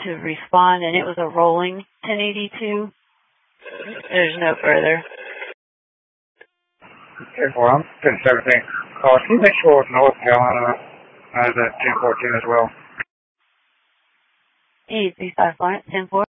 to respond, and it was a rolling 1082. There's no further. Okay, well, I'm 1017. Can you make sure North Carolina has a 1014 as well? 835 Florence, 10-4.